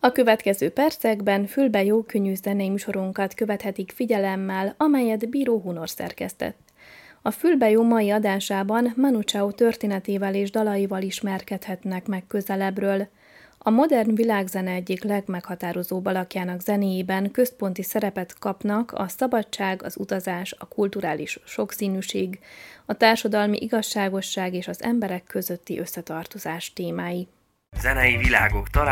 A következő percekben fülbe jókönnyű zenei műsorunkat követhetik figyelemmel, amelyet Bíró Hunor szerkesztett. A Fülbe jó mai adásában Manu Chao történetével és dalaival ismerkedhetnek meg közelebbről. A modern világzene egyik legmeghatározóbb alakjának zenéjében központi szerepet kapnak a szabadság, az utazás, a kulturális sokszínűség, a társadalmi igazságosság és az emberek közötti összetartozás témái. Zenei világok